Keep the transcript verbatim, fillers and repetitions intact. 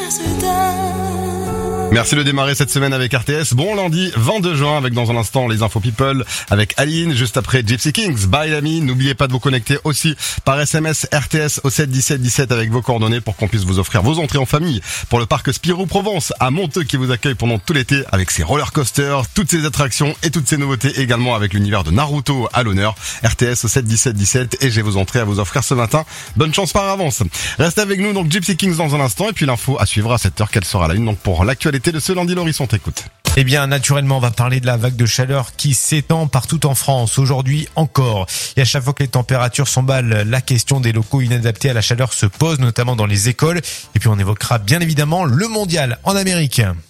Merci de démarrer cette semaine avec R T S. Bon lundi vingt-deux juin avec dans un instant les infos people avec Aline, juste après Gypsy Kings. Bye l'ami, n'oubliez pas de vous connecter aussi par S M S R T S au sept dix-sept dix-sept avec vos coordonnées pour qu'on puisse vous offrir vos entrées en famille pour le parc Spirou Provence à Monteux qui vous accueille pendant tout l'été avec ses roller coasters, toutes ses attractions et toutes ses nouveautés également avec l'univers de Naruto à l'honneur. R T S au sept dix-sept dix-sept et j'ai vos entrées à vous offrir ce matin. Bonne chance par avance. Restez avec nous donc Gypsy Kings dans un instant et puis l'info à suivre à sept heures quelle sera la une donc pour l'actualité de ce lundi. Laurisson, t'écoute. Eh bien, naturellement, on va parler de la vague de chaleur qui s'étend partout en France. Aujourd'hui encore. Et à chaque fois que les températures s'emballent, la question des locaux inadaptés à la chaleur se pose, notamment dans les écoles. Et puis, on évoquera bien évidemment le mondial en Amérique.